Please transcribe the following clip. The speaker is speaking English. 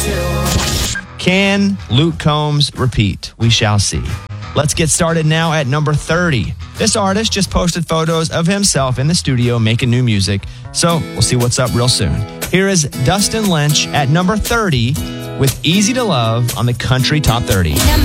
Can Luke Combs repeat? We shall see. Let's get started now at number 30. This artist just posted photos of himself in the studio making new music, so we'll see what's up real soon. Here is Dustin Lynch at number 30 with Easy to Love on the Country Top 30.